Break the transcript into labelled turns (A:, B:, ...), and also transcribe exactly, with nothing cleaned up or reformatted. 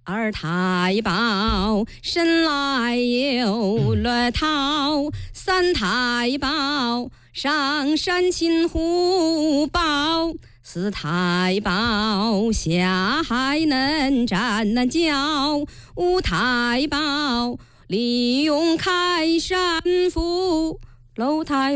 A: 二太保，生来有乐陶；三太保，上山擒虎豹；四太保，下海能战能教；五太保，利用开山斧；六太